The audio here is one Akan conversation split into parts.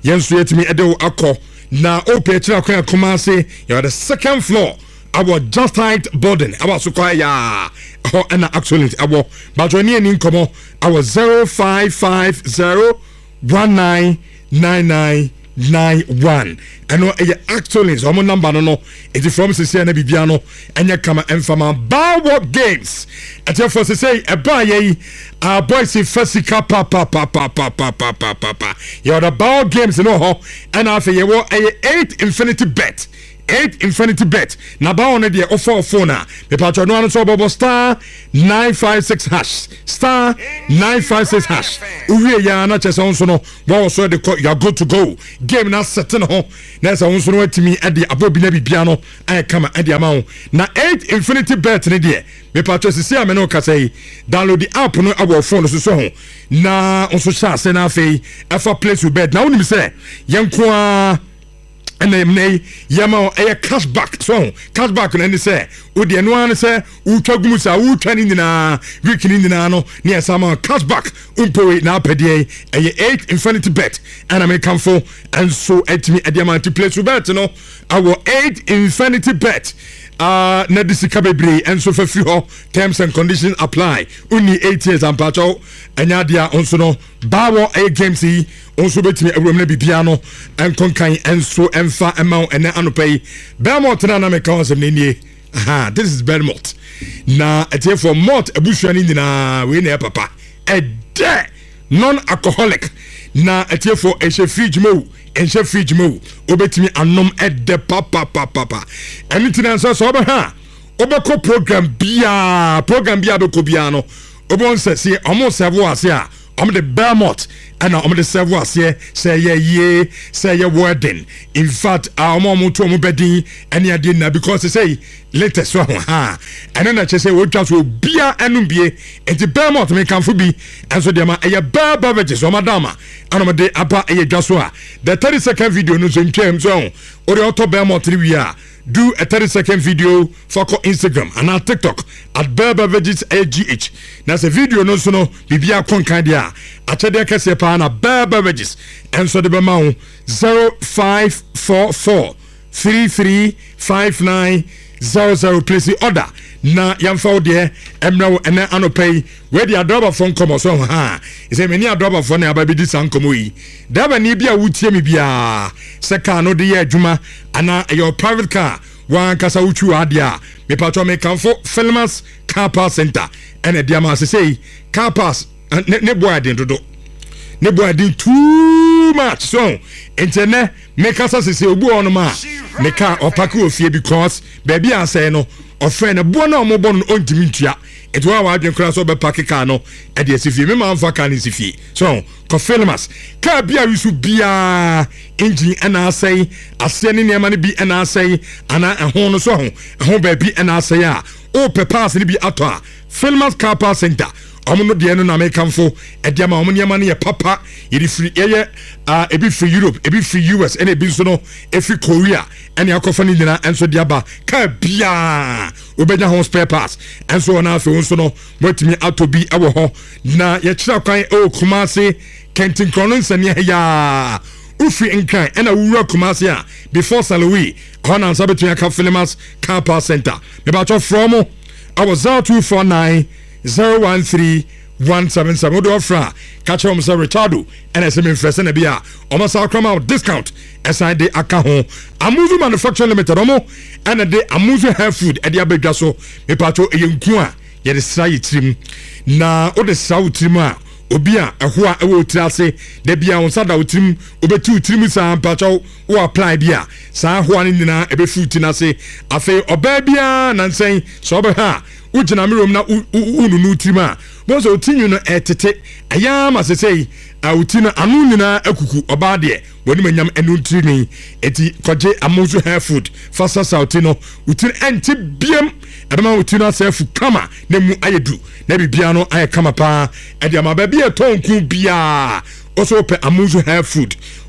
yenso yetimi ede wo akọ na ope chira kwa Kumasi you are the second floor our just height building our so kwa ya ho na excellent our bajoni ni nkomo our 0550199991 eno e excellent so number no it from sisi na bibia no enya kama enfama Bawo Games ati for say e ba ye boys fasika pa you the Bawo Games no ho and afa ye wo 8 infinity bet 8 infinity bet na ba on de offer phone na me patcho no an so bobo star 956 hash star 956 hash uwie ya na chese onso no wo so de you are good to go game na setting ho na se onso no atimi ade abobi na bibia no ay kama ade ama na 8 infinity bet ne de me patcho sisi ame no ka say download the app no abo phone so ho na onso sha se na afei afa place to bet na woni me say yenko and then yama a cashback so cashback na ni say odi eno an say utwagumu sa utwani nyina wikini nyina no ne sama cashback umpowe na apede 8 infinity bet and I make come for and so etimi adiamant place bet no our 8 infinity bet na disika bebre and so for free terms and conditions apply only 8 years and pacho anya dia onso no Bawo Games yi onso betimi awuram na bibia no enkonkan enso emfa emma ene anopai Belmont na me kan sem nie this is Belmont na etie for malt abusuani nyina we na papa non alcoholic na etie for fridge mo obetimi anom papa anything so so ha obeko program bia beko bia no obon se omo servo ase a the Belmont and the servo ase say ye wedding in fact omo to omo bedin any ade na because they say latest so ha and then I say we just will bia enum bie and the Belmont me kan fu bi and so dem e baba beverages o madama and de apa e just so the 30-second video no so ntwem so o de auto Belmont wi do a 30-second video for Instagram and on TikTok at Beverages AGH. That's a video no so no bibia konkan dia. Achede kese pa na Beverages and so the bemau 0544335900 please order na yamfa de emra ene anopay we the adoba phone come so ha e say many adoba phone na ababidi sankomo yi da ba ni bia wutie mi bia se ka no de ye adwuma ana your private car wan kasa wuchu adia me patro me kan for Filmas car pass center ene dia ma say car pass ne boy adin dodo ne boy adin too much so internet me kasa say obu ono ma me car opaki ofie because baby an say no ofre na bo na omo bon ontimi ntua eto wa adwen kra so be park car no e de sifie me ma mfa car ni sifie so ko Filmas car bia wisu bia engine ana say ase ne ne ma ne bi ana say ana ehon no so ho ba bi ana say a o pe pass ne bi ato a Filmas car pass center omo no de no na me kamfo e de ma omo ne ma ne ye papa ye free ye ebi free Europe ebi free US and ebi so no efi Korea and yakofa ni nyina enso de aba ka bia obenya ho spare parts enso na afi so no motimi atobi ewo ho na ye kira kwan e Kumasi Kentin Cronons and ya ufi nkan ena wura Kumasi a before Salawi hona sabetu ya Filmas car pass center me ba cho from our 0249 013-177 do offer catch home Sir Richardo and SM first na bia omo sa crama discount SID aka ho Amuzu Manufacturing Limited omo and de Amuzu Hair Food e de abedwa so me pacho eyenku a ye de sra yitrim na o de sra utrim a obi a eho a ewo tirase de bia on sada utrim obeti utrim sa pacho wo apply bia sa ho an nyina ebe fruit na se afi oba bia na nsen so oba ha ujina mirom na ununu utima bonso utinyu no etete ayama sesei utina anu nyina akuku oba de woni manyam enu ntrini eti koje Amuzu Hair Food fasa sautino utin enti biem adama utina sefu kama na mu ayedu na bibia no aye kama pa edi ama ba bia tonku bia oso pe Amuzu Hair Food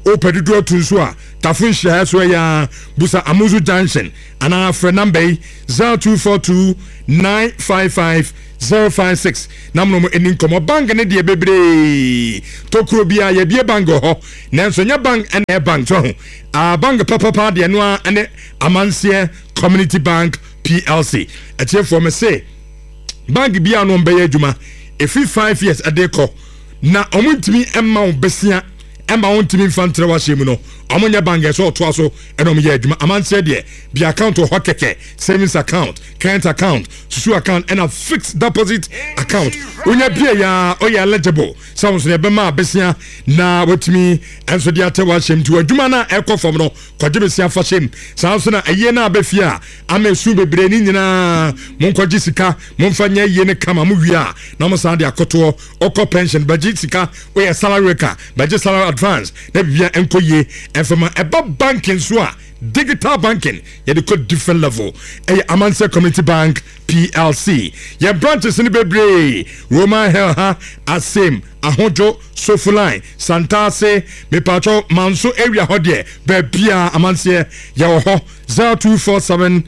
opedudo to so a tafun share so ya busa Amuzu Junction ana frɛ number 0242 955 056 namno mo eni nkomo bank ne de bebre tokuro bia ye bie bank ho nanso nya bank ene bank so a bank papa de no a ene Amansie Community Bank PLC etie for me say bank bia no mbe adwuma efi 5 years adeko na omuntimi emma obesia emma wontimi infantry wa shemu no omonya bank so to aso enom ye adwuma Amansie de bi account ho keke savings account current account susu account and a fixed deposit account onya bia ya o ya eligible sounds ne be ma besia na watimi enso de atewa shem tu adwuma na ekofom no kwaje besia fa shem sounds na eye na abefia amesu bebre ni nyina monkwaje sika momfanya ye ne kama mu wia na mo san de akoto okọ pension budget sika o ya salary ka budget salary advance na bia enkoye enfama eba banking so a digital banking you the different level Amansie Community Bank PLC your branches in bebre Roman Hill ha asem ahojo Sofuline Santase me pacho manso area ho de bebia Amansie ya ho 0247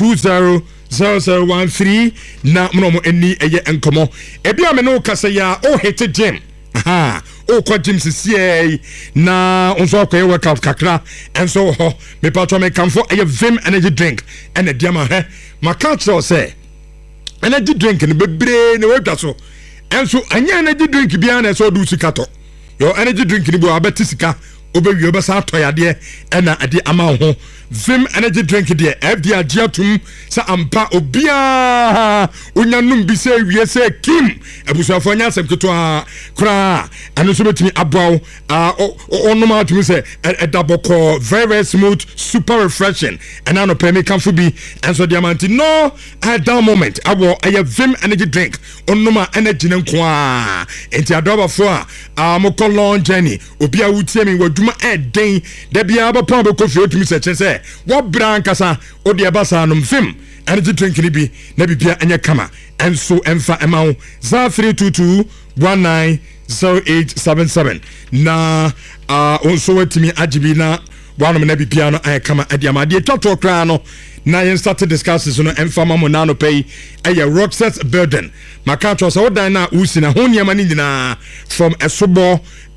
200013 na mno eni eye enkomo ebia me no kasa ya o hete gym aha o kwa gym sisi na onso akoye workout kakra enso ho me patro me kamfo eye Vim energy drink and a diama he makacho say energy drink ne bebre ne wadwa so enso anya energy drink bia na so du sikato your energy drink ni bo abeti sika obewi obesa atoyade ena ade ama ho Vim energy drink de FD agiatum sa ampa obia onyanum bi se wie se kim abusafo nya asem keto kra anu so betimi abwaw onoma atumi se edaboko very smooth super refreshing and now no pay me comfy bi and so diamante no at that moment abo Vim energy drink onoma energy nko a enti adoba fo a moko long journey obia wutie mi waduma eden da bia abapa be kofi otumi se chese what brand kasa odi abasa no Vim energy drink ni bi na bibia anya kama enso emfa emao 0322190877 na onso watimi agibi na wanom na bibia no anya kama adiama de twato kra no na yen start discussions no emfa mamo na no pay Rockset building makato so wodan na usi na ho niam ni nyina from esobo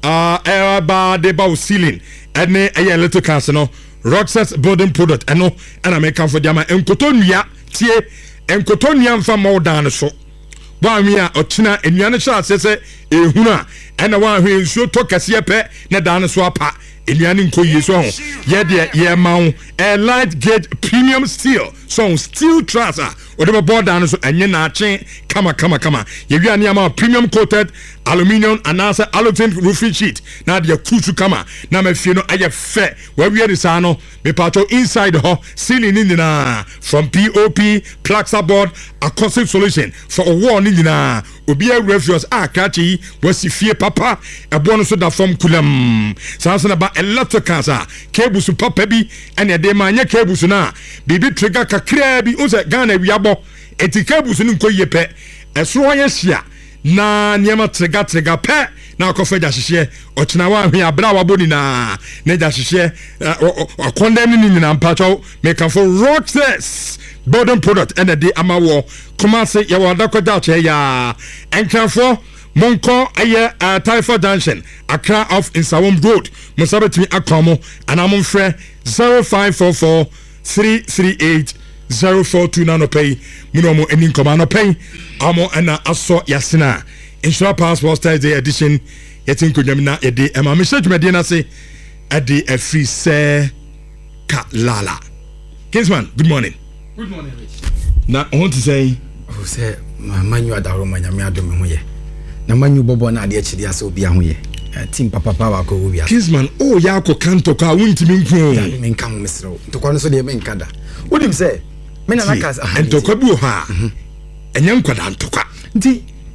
ba de ba ceiling ene little cast no Rockset building product eno and make for diama enkotonua tie enkotonua mfa modan so wa mi a ochina enuane sha sese ehunu a ena wa hwe nsuo to kase pe na dan so apa enuane nkoyi so ho ye de ye mawo a light gauge premium steel so steel trouser odeba board dan so enye na ache kama ye wi ani ama premium coated aluminium and also alutin roofing sheet na de kuchu kama na mafie no aye fe wa wi ri sa no me pato inside ho ceiling ni na from POP plaxa board acoustic solution for a wall ni na obi a refuse akachi wasifie papa ebo no so da from kulam sanso na ba electrical sa cables papa bi ene de ma nya cables na bibi trigger kakra bi unse Ghana wiabo eti cables ni nkoye pe esoro ye hia na niema trigger pe na akofa ja hihye ochina wa hwe abra waboni na ja hihye akondem ni na mpacho make for Rockset building product and the amawo kumase ya wadakoda che ya enkrafo monko aye Taifa Junction Accra off in Sawom Road musabetimi akomo anamon frɛ 0544 338 042 no pay munomo eni nkoma no pay amo ana aso yasina insura passport Thursday edition yetin konyamna yede ema message me de na se ade afri se kalala Kingsman good morning. Good morning, Rich. Na I want to say Manu adaro manyame adome ho ye. Na Manu bobo na ade achidi ase obi aho ye. Team papa wa ko obi ase. Kingsman oh ya ko kanto ka wuntimi nko. Ya me nka mo mesro. To kwa no so de me nka da. Wodim say me na naka entokwa bi ho ha. Enya nkwada ntokwa. Nti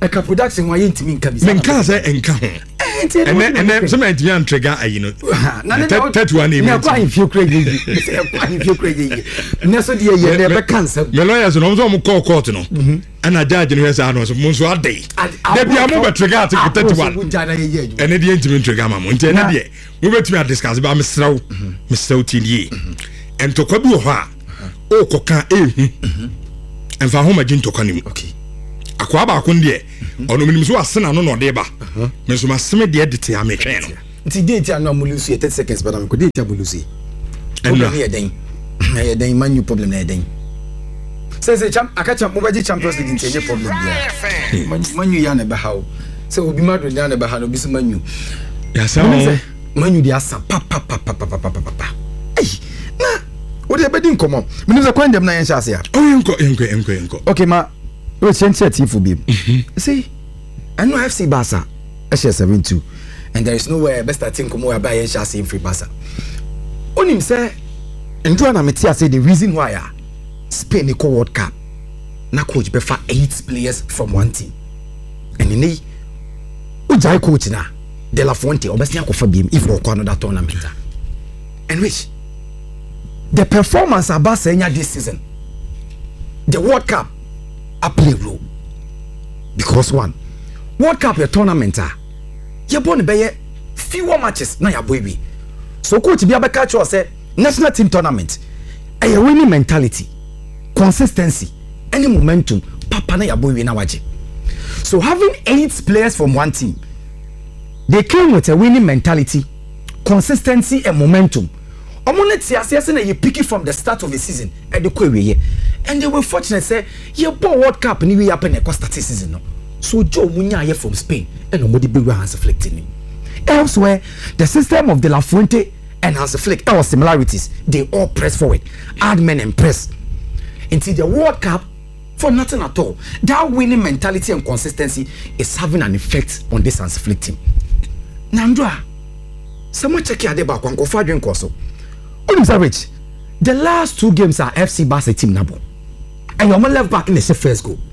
eka production wa yentimi nka bi menka say enka ho ene some entimi antrega ayino that one even na kwa infio crazy na so de ye na be cancer me lawyers no so mo call court no ana judge no say no so mo so adai da bia mo be trigger at 31 ene de entimi trigger ma mo nti ene de mo betimi a discuss ba me sraw tie entokwa bi ho a o koka ehu enfa ho magin tokwa nim okay akwa ba ko ndie ono minim so asena no no de ba me so maseme de edite a metwe no nti date anu amulusi 30 seconds but am ko date amulusi problem ye den na ye den manu problem na ye den say akacha mo baji Champions League nti enye problem dia manu ya na be hawo say obi Madrid ya na be ha no bi so manu ya sa manu dia asa pa na what dey bedin komo minim say kwandem na yen sha ase ya enko okay ma we change for bi see I know FC Barca SH72 and there is nowhere best starting komo about yen sha ase in free Barca onim say ndo na meti ase the reason why Spain e World Cup na coach befa 8 players from one team and ni ujai coach na De La Fuente obesi akofa biem if we go another tournament and which the performance of Barca this season the World Cup I play role because one World Cup a tournament you born be fewer matches na ya boy so coach bi abeka cho say national team tournament a winning mentality consistency any momentum papa na ya boy na waje so having 8 players from one team they came with a winning mentality consistency and momentum omoneti ase na you pick it from the start of the season and they were fortunate say you bought World Cup ni we happen e start season no so Joe Munya here from Spain and nobody be Hans Flick him elsewhere the system of De La Fuente and Hans Flick there were similarities they all press forward add men and press until the World Cup for nothing at all that winning mentality and consistency is having an effect on this Hans Flick team Nandra someone check your deba kwanko fa dwen koso Rich, the last 2 games are FC Barca team nabo. And your left back in the first goal.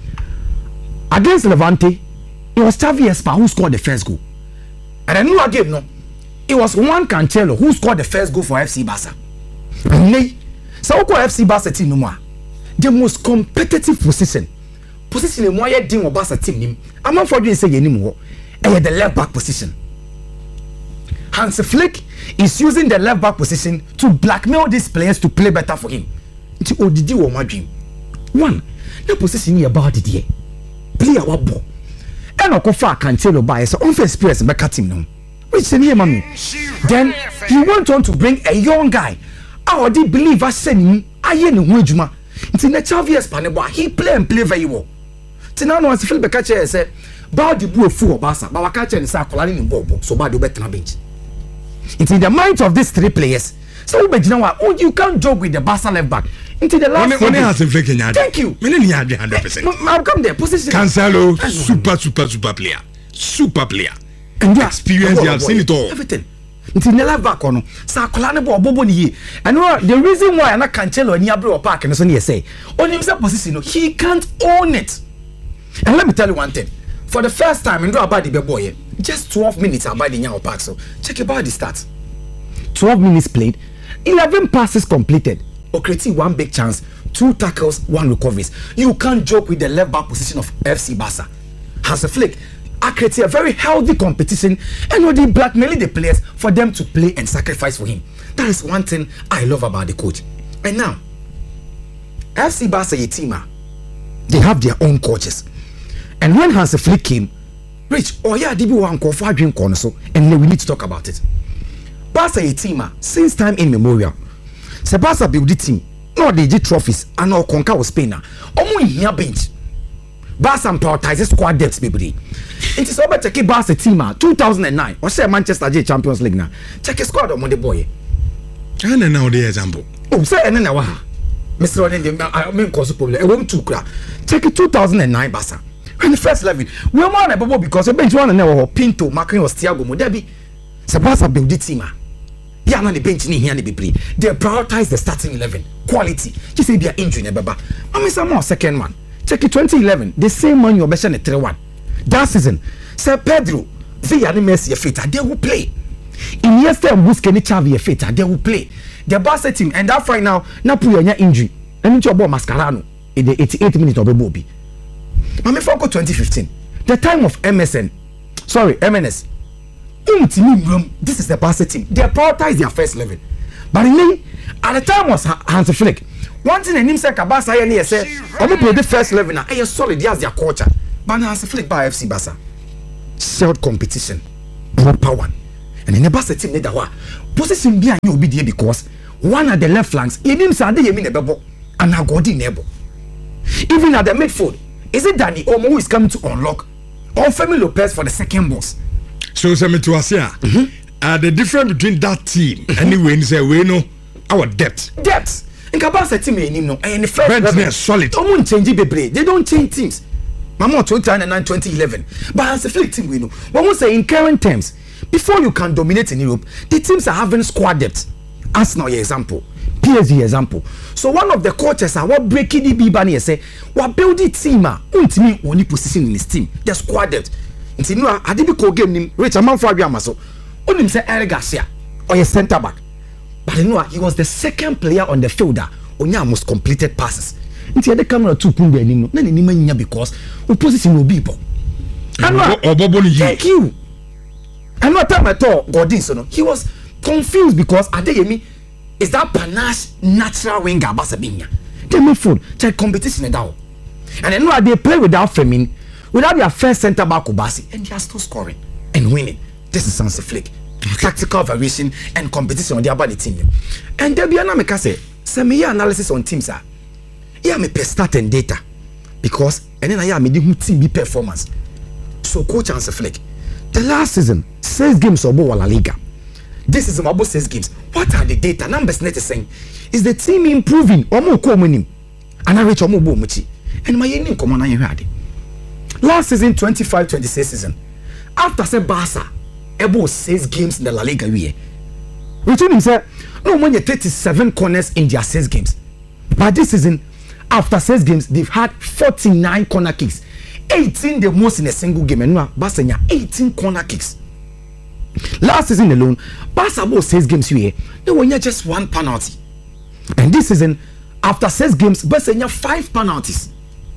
Against Levante, it was Xavi Espa who scored the first goal. And I knew again, no, it was Juan Cancelo who scored the first goal for FC Barca. And they, so FC Barca team no more. The most competitive position in more yet team of Barca team. I'm not for you to say anymore. And the left back position. Hans Flick is using the left back position to blackmail these players to play better for him. It's ODD or my dream. One, the position here about it here. Play our ball. And Okofa Cancelo by so unfair experience back at him now. Which is mommy. Then he went on to bring a young guy. I did believe I said him. I ain't no Juma. It's in the 12 years panel, he play very well. Tinano as Phil Becache said, Bow the boo fool Bassa, but I catch and say Colin in Bobo, so bad you better bench. It's in the minds of these 3 players. So you can't joke with the Barca left back. Into the last one has inflicted. Thank you. 100%. I'll come there. Position. Cancelo, super player. Super player. And the experience, you have seen it all. Everything. Into the left back on. Sakolane Bobo ni. And the reason why I'm not Cancelo and Yabro Park and so near say on himself position, he can't own it. And let me tell you one thing. For the first time in about the boy, just 12 minutes about the Nyawo Park. So check about the stats. 12 minutes played, 11 passes completed. Okreti 1 big chance, 2 tackles, 1 recoveries. You can't joke with the left back position of FC Barca. Hans Flick, Okreti a very healthy competition and already blackmailing the players for them to play and sacrifice for him. That is one thing I love about the coach. And now, FC Barca Yetima, they have their own coaches. And when Hans Flick came, Rich, Dibi wan ko for dream corner so, and we need to talk about it. Barca a team since time immemorial. Se Barca build the team, no they did trophies and no conquer with Spain. Omo here bench. Barca prioritizes squad depth baby. It is over check Barca team 2009. Or say Manchester J Champions League now. Check squad on the boy. And now the example. Oh, say and now Mr. I mean cause problem. I want to cry. Check it 2009 Barca. When the first 11, we are more about because the bench one and Pinto, Macron was Thiago Modebi. Sabasa build the team. Yeah, on the bench ni here be play. They prioritize the starting 11 quality. Just say be an injury, baba. I mean some more second one. check it 2011 the same man you obesha 3-1 that season say Pedro Villa and Messi fit they will play Iniesta and Busquets Xavi fit they will play the Barca team and that right now Napoli anya injury and into about Mascherano in the 88 minutes of the Bobby Mami Falco 2015 the time of MSN MNS this is the Barca team they prioritize their first 11 but at the time was Hansi Flick one thing him say Barca here say omo play the first 11 na e solid as their culture but Hansi Flick by FC Barca shared competition proper one and in the Barca team need that one position be and you be there because one at the left flanks him say dey yemi nebebo and Agodi nebo even at the midfield is it Danny Olmo who is coming to unlock or Femi Lopez for the second boss. So to us here, the difference between that team anyway and say we know our depth. In Kabasa team and the first solid. Don't change it, they don't change teams. Mama 2009 2011. But as a Flick team we know. But we say in current terms, before you can dominate in Europe, the teams are having squad depth. Arsenal example, PSG example. So one of the coaches are what breaking the Bibani say, what building team ultimately only position in his team, the squad depth. Nti no adibi ko game nim Rich Amanfo Abiamaso onim say Eric Garcia or a center back but you know he was the second player on the field that onya most completed passes nti the camera too kun be nim no na ni manya because opposition no be bo thank you and what time I thought Godin so no he was confused because Adeyemi is that panache natural winger Basabinya they made food check competition down and then no they play without Femin without their first centre back Obasi and they are still scoring and winning. This is Hansi Flick. Tactical variation and competition on the other team. And there be an America say analysis on teams are yeah me per stat and data because and then I am the team performance. So coach Hansi Flick, the last season 6 games of La Liga. This is about 6 games. What are the data numbers? Net is saying is the team improving or more common and I reach more muchi and my name come on heard. Last season 25-26 season after say Barca able 6 games in the La Liga we return him say no when you 37 corners in their 6 games but this season after 6 games they've had 49 corner kicks 18 the most in a single game and now Barca 18 corner kicks last season alone Barca about 6 games we they were just 1 penalty and this season after 6 games Barca 5 penalties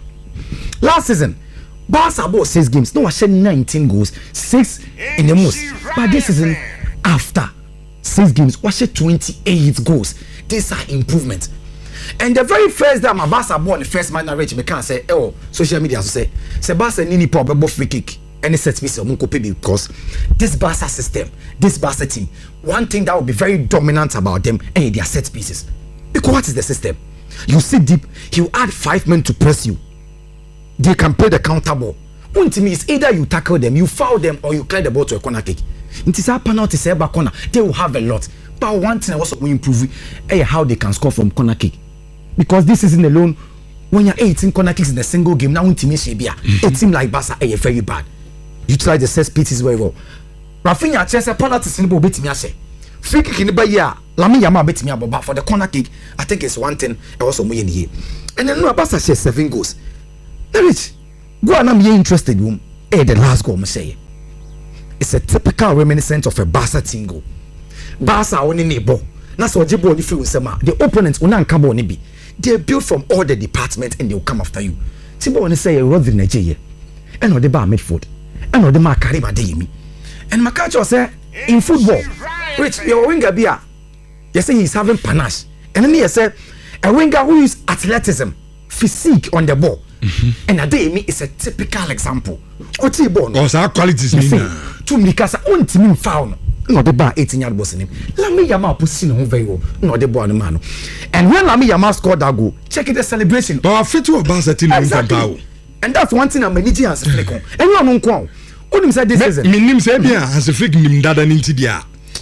last season Barca about 6 games. No, I said 19 goals, 6 in the most. But this season, after 6 games, we said 28 goals. These are improvements. And the very first time Barca bought the first man narrative, we can't say, oh, social media say Barca need probably free kick. Any set piece of Munko because this Barca system, this Barca team, one thing that will be very dominant about them and their set pieces. Because what is the system? You sit deep, he will add 5 men to press you. They can play the counter ball. One to me is either you tackle them, you foul them, or you clear the ball to a corner kick. It is a penalty, say back corner. They will have a lot. But one thing I also want to improve how they can score from corner kick. Because this season alone, when you're 18 corner kicks in a single game, now a team like Barca are very bad. Utilize the set pieces very well. Rafinha chance a penalty simple bit me say. Free kick in the year, Lamine Yamal bet me about, but for the corner kick, I think it's 1 thing also more in here. And then Barca shares 7 goals. Rich, go and I'm interested in the last goal, I say. It's a typical reminiscent of a Barca team goal. Barca only neighbor. That's what Jibo only feel sema. The opponents unan kabo only be. They're built from all the departments and they'll come after you. Tibo only say a road in Nigeria. And the bar midfield. And the mark carry Adeyemi. And Makacho say in football, Rich, your winger beer. You say he's having panache. And then he say a winger who is athleticism, physique on the ball. And Adeyemi is a typical example. Oti born. Because our qualities mean to me because on team found no the bar 18-yard boss in him. Lamine Yamal position him very well. No the ball man. And when Lamine Yamal scored that goal, check it the celebration. But I fit to a Barca team exactly. And that's one thing I'm managing as a flick on. And you don't know what him said this season. Minim say bia as a flick nim dada ninti dia.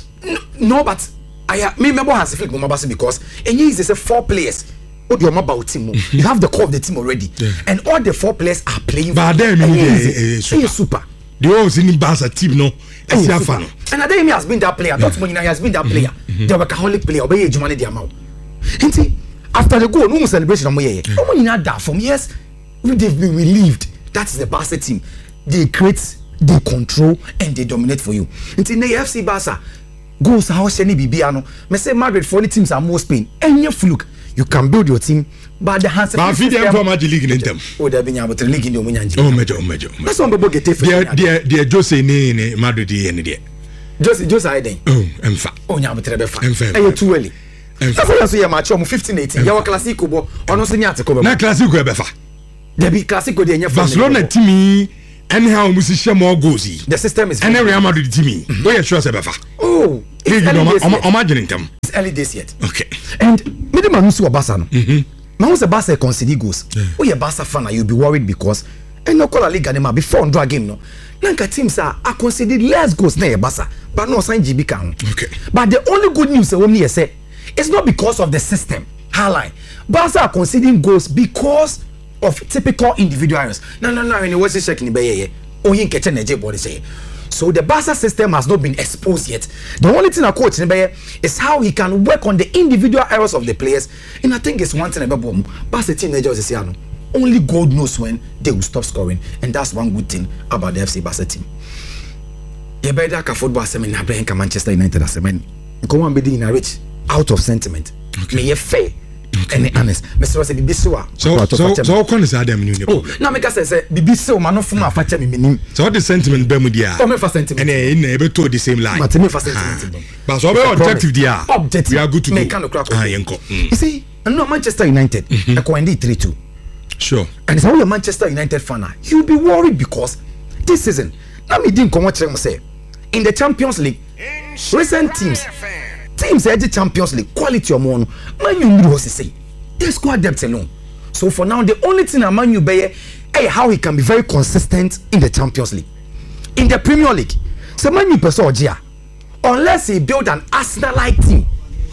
No, but I remember as a flick Mabasa because and he is 4 players. You have the core of the team already, and all the 4 players are playing. But then super. The ones in the Barca team no, and Adeyemi has been that player. Not Monina has been that player. The workaholic player. Obey Jumani Diamau. After the goal, no celebration. Monina that from yes, they've been relieved. That is the Barca team. They create, they control, and they dominate for you. Until the FC Barca goals how any Bibiano. Me say Madrid for the teams are more Spain. Any fluke, you can build your team, but the hands. But if they from Magic League in them. Oh, they've been able to league in the Munyanji. Oh, major. That's one people get it. Dear Jose ne Madrid any day. Jose I think. Oh, emfa. Oh, nyam betre be fa. Emfa. Too early. That's why you match 15-18. You Clasico bo. Ono se nyate ko be. Na Clasico e be fa. There be Clasico dey nya Barcelona team anyhow musi share more goals. The system is. And Real Madrid team. Where you sure say be fa. Oh, it's early days yet. Okay. And me the man who Barca no. Man who say Barca concede goals. Oh, you Barca fan, you'll be worried because and no call a league anymore before draw game no. Nanka teams are conceded less goals na Barca, but no sign GB can. Okay. But the only good news only say it's not because of the system. Highlight. Barca are conceding goals because of typical individual errors. No. And what's he checking the oh, he catch a body say. So the Barca system has not been exposed yet. The only thing I coach is how he can work on the individual errors of the players. And I think it's one thing about Barca teenagers is here. Only God knows when they will stop scoring, and that's one good thing about the FC Barca team. You better ka football seminar playing Manchester United as a man. Come on, be in a rich out of sentiment. Okay. May you fair. And honest, Mr. Rossi, Bibisua. So, can is Adam? Oh, now make us say, Bibisua, man of my father, me. So, what the sentiment, Bermudia? Oh, me for sentiment. And never told the same line. But me for sentiment. But so, objective, dear. Objective. We are good to make kind of crack. You see, and no Manchester United, I go indeed 3-2. Sure. And it's all a Manchester United fan. You'll be worried because this season, now me didn't come what I'm say. In the Champions League, recent teams at the Champions League, quality of one, Man U was to say, they squad depth alone. So for now, the only thing a Man U bear is how he can be very consistent in the Champions League. In the Premier League, so Man U person unless he build an Arsenal-like team,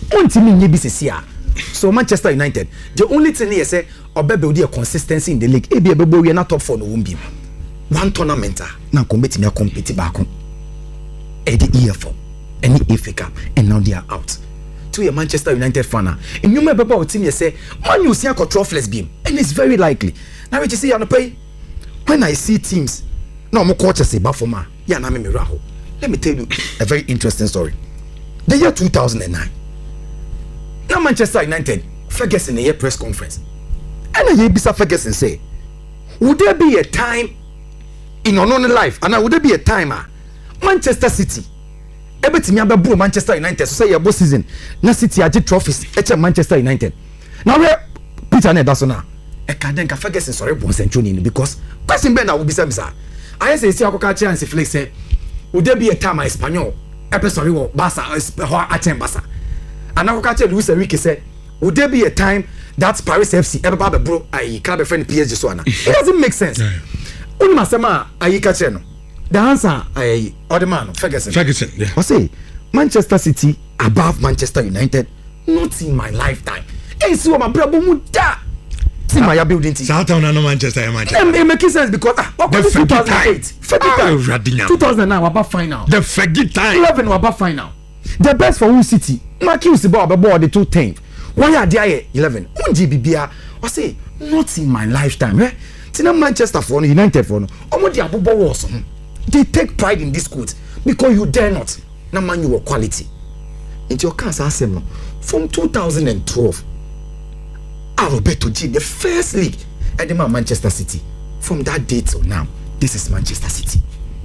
so Manchester United, the only thing he say, or build a consistency in the league. We are not top 4 no won't be one tournament. Now compete back on the EFL, any FA Cup, and now they are out. To a Manchester United fan, and you remember about team you say, Man you see a trophless beam, and it's very likely. Now you see, when I see teams, no more coaches say, Bafoma, yeah, na me raho. Let me tell you a very interesting story. The year 2009. Now Manchester United, Ferguson in a press conference. And I bisa Ferguson say, would there be a time in your own life, and would there be a time Manchester City everything abebu Manchester United so say your boss season na City age trophies Manchester United now where Peter na that's na e ka den ka Ferguson sorry bon century because question be na wo bisa bisa I say akoka chance flex say would there be a time Espanyol sorry wo Barca ho achen Barca and akoka che Luis Enrique say would there be a time that Paris FC ever bro I club friend PSG so na it doesn't make sense uni masema ayi ka che no the answer other man Ferguson yeah. I say Manchester City above Manchester United not in my lifetime. Hey, see what my brother would da. See my building team. South Town no Manchester. It makes sense because what was 2008? 2009 we about final. The Fergie time. 11 we about final. The best for who City. Marquis is about the 210. Why are they 11? Unji bibia. I say not in my lifetime. Eh? Tina Manchester for United for no. Omo di abobo was. They take pride in this code because you dare not. Now man you quality. Into your cancer assembly from 2012. Roberto G, the first league at the Manchester City. From that date till now, this is Manchester City.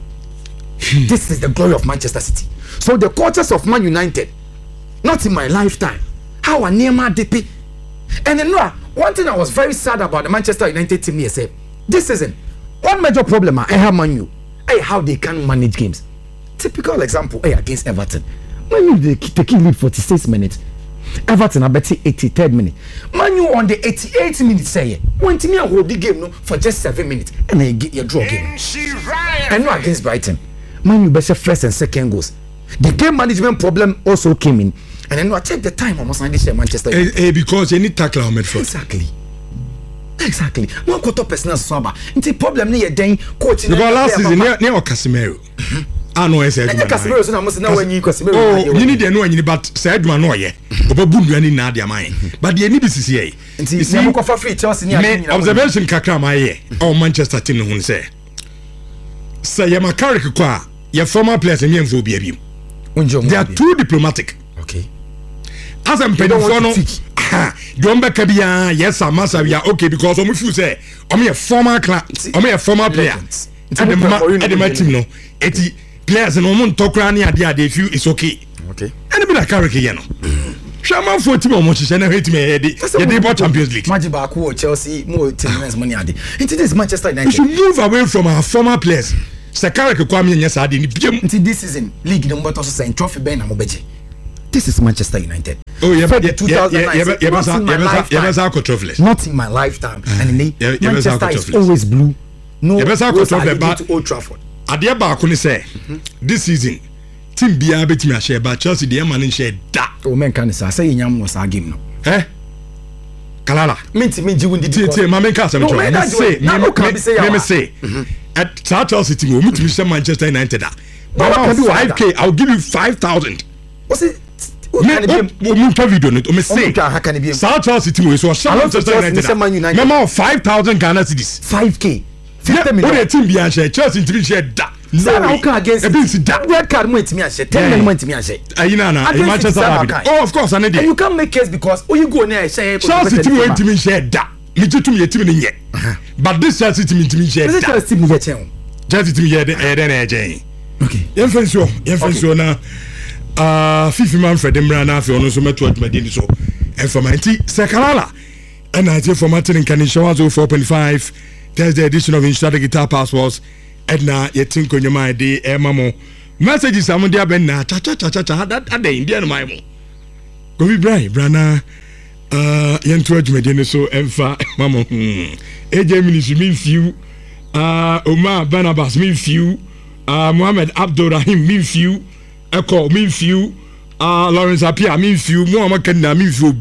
This is the glory of Manchester City. So the quarters of Man United, not in my lifetime. How a Neymar DP. And then one thing I was very sad about the Manchester United team here said, this season, one major problem I have Man U. How they can manage games. Typical example against Everton. Man U they taking lead 46 minutes. Everton are betting 83rd minute. Man U on the 88th minute say when team hold the game no for just 7 minutes and then you draw game. And no against Brighton. Man U better first and second goals. The game management problem also came in. And then I check the time almost on this Manchester United. Because you need tackle on midfield. Exactly. One quarter personal sober. It's a problem near then coaching. Because last season near Casemiro. no ese adwuma Casemiro so na mo se na wanyi Casemiro oh nyini de no wanyi but say adwuma no ye obabu nduani na de amaye but de ni bisisi ye nti mo ko fa free Chelsea ni adwuma me observation kakra amaye oh Manchester team no hun say ya Carrick kwa ya former players me mfo bia biem they are too diplomatic okay as I'm paying for no don't be kabia yes amasa we are okay because omo feel say omo a former player and the team no eti players no omo ntokra na ade feel it's okay and be like Carrick you know Shaman for team omo chise na hate me ye dey Champions League Magic back or Chelsea more teams money ade into this Manchester United we should move away from our former players Carrick kwa me nyesa ade ni biem into this season league no better so say trophy ben na mo beje. This is Manchester United. Oh, yeah, not in my lifetime. And Manchester is always blue. No, to Old Trafford. Adia ba ko ni say this season team bia betimi a share ba Chelsea dey man share da. Oh men kan say yam no sa game no. Kalala. Me ji wundi tie ma men ka say me say at Chelsea team we mutimi share Manchester United da. 5k I'll give you 5,000. What's it? Omunta video no me say South Chelsea team we so Manchester United memo 5,000 Ghana cedis 5k 50 million what team bi share Chelsea team share da no against that red card mo team share 10 million team share ayina na Manchester United oh of course and you can make case because you go near share Chelsea team share da me tutum ye team ni nye but this Chelsea team share da Chelsea team ye chen Chelsea team ye na chen okay yemfenso na Fifi Manfred Mrana fi ono so meto adwumade so informati Sekalala and I for Martin in Kanisha 4.5 Thursday edition of Instant Guitar Passports Edna yetinko nyoma de emamo messages amunde abenna cha that the Indian maimo go be brana yento adwumade so emfa mamo eje ministry min few Omar Barnabas min few Muhammad Abdurrahim min few Echo min few Lawrence Apia min few mo amakanna min few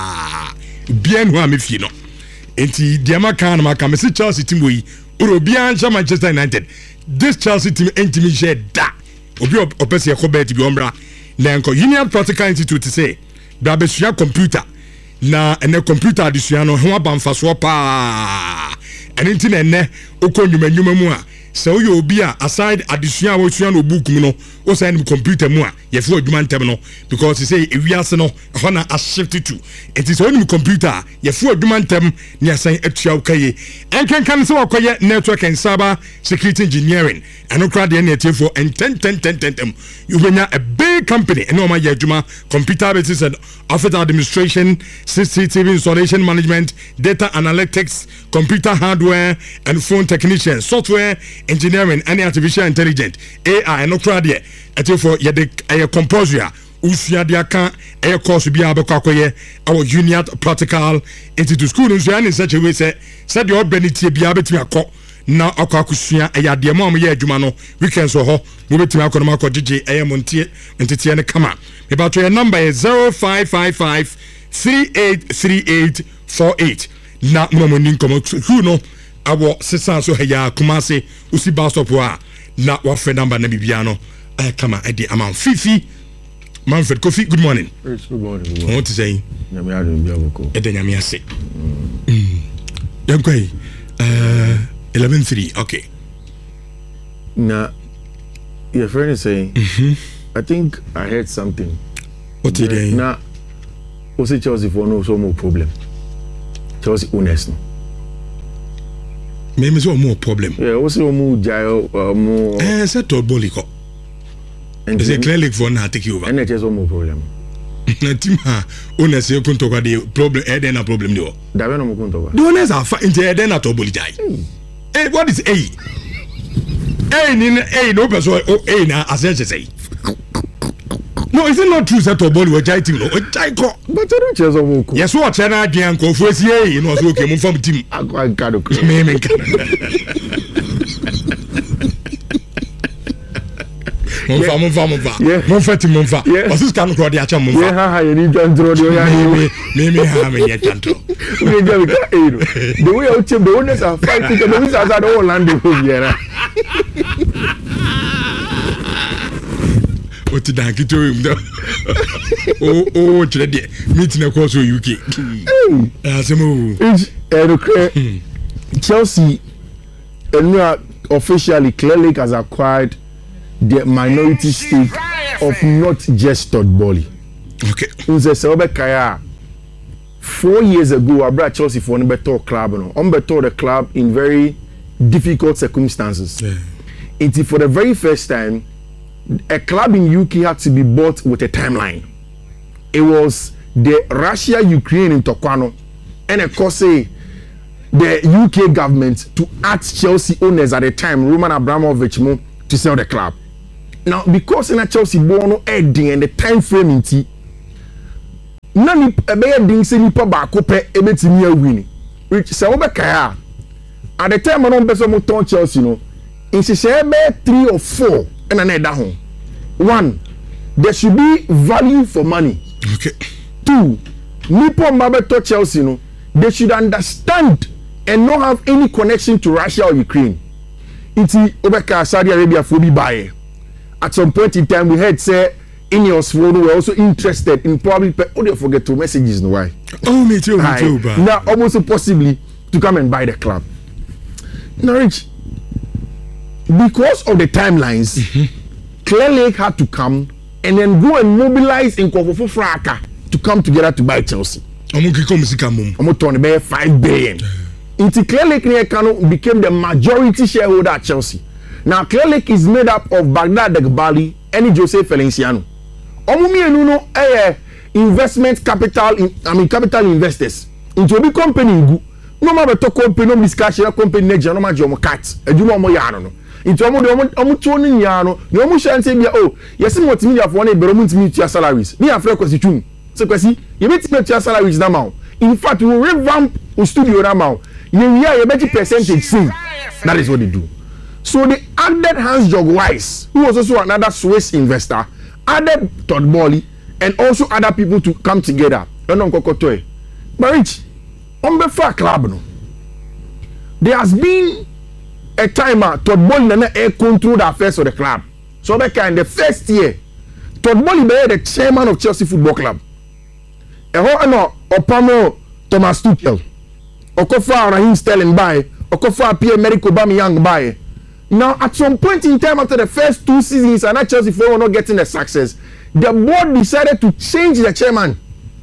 bia no am few no enti diama kan ma kam se Chelsea team we European Manchester United this Chelsea team entimi share da obi opese ekobet bi ombra na enko Union Practical Institute say bra besua computer na ene computer adesua no ho abamfaso pa enti na ene okonnwuma mu a so you obi a aside adesua wo sua no book mu no o say no computer mu a ye fo adwuma ntem no because he say ewiase no ho na a shift to it is only computer ye fo adwuma ntem ne asan atua ukaye enkenkan se wakoye network and cyber security engineering and okra de na tie for and 10 you benya a big company and no ma ye adwuma computer business and office administration CCTV installation management data analytics computer hardware and phone technician software engineering and artificial intelligence AI and okra de etie for ye de composer usua de aka course bia be kwakoye our Union Practical Institute school nso ya in such a way say said the urbanity bia betimi akọ na akwakusua de mo ye adwuma no weekends ho mo betimi akọ no akọgege montie ntetie ne kama me ba to your number is 0555 383848 na mo ni nkomo school no awo sesan so ya Kumasi usi bus stop wa na wa friend number na bibia no kama edi amount Fifi Manfred Kofi, good morning. Good morning. What to say? Nyame ase. Yankoi 11-3. Okay. Now, your friend is saying, I think I heard something. What did they? Now, what's it Chelsea for no so more problem? Chelsea owners no. Maybe so more problem. Yeah, what's it more jail more? Say to Boliko. Is a clear lake for now take you over. And it is no problem. Tima owners you couldn't talk about the problem. Then a problem no. That we no couldn't talk. The owners are into then at Bolijai. Hey, what is A? A no person. Oh, A now as I say. No, is it not true that Oboli was jaiting? No, but I don't chase a walk. Yes, what China again go for you know, so came from team. I got to Monfa Timonfa. Was this can crowd the Achamonfa? Yeah, you need to draw the Mimi having yet canto. The way out the owners are fighting the wizards at all landing here. What did I get to him? Oh, meeting across UK. Chelsea officially clearly has acquired the minority stake of not just Todd Boehly. Okay. Kaya 4 years ago, I brought Chelsea for a better club. The club in very difficult circumstances. Yeah. For the very first time, a club in UK had to be bought with a timeline. It was the Russia-Ukraine in Tokwano, and of course, the UK government to ask Chelsea owners at the time, Roman Abramovich, to sell the club. Now, because in a Chelsea born ending and the time frame in T, none of the say nipa baako pe ebetimi awini. Which say obekaya at the time on person mo turn Chelsea no, in say 3 or 4 and another home. 1, there should be value for money. Okay. 2, nipa mbabe to Chelsea no, they should understand and not have any connection to Russia or Ukraine. Iti obeka Saudi Arabia for be buy. At some point in time, we heard say Ineos were also interested in probably. Oh, they forget to messages. No why? Oh, me too. Now, almost possibly to come and buy the club. Norwich, because of the timelines, Clear Lake had to come and then go and mobilize in Kofofo Fraka to come together to buy Chelsea. I'm turn about 5 billion. Into Clear Lake became the majority shareholder at Chelsea. Now, Clear Lake is made up of Baghdad Eghbali and Jose Feliciano. Investment capital, capital investors. Into a big company, no matter to company, no discussion, company, no matter your cat, a Juma Moyano. Into Omutoni Yano, you almost shan't say, oh, yes, what me have 1 but to meet your salaries. Me have frequency too. So, you meet your salaries now. In fact, we will revamp the studio now. You hear a better percentage. See, that is what they do. So they added Hans-Jörg Weiss, who was also another Swiss investor, added Todd Boehly, and also other people to come together. But Rich, on the far club, there has been a time Todd Boehly control the affairs of the club. So in the first year, Todd Boehly was the chairman of Chelsea Football Club. Opamo Thomas Tuchel, Okofa Raheem Sterling by, Okofa Pierre-Emerick Aubameyang by. Now, at some point in time after the first 2 seasons and Chelsea were not getting the success, the board decided to change the chairman.